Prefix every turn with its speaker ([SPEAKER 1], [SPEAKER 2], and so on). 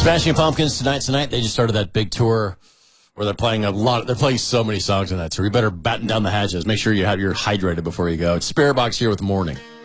[SPEAKER 1] Smashing Pumpkins tonight. They just started that big tour where they're playing They're playing so many songs tonight, so we better batten down the hatches. Make sure you're hydrated before you go. It's Spirit Box here with Morning.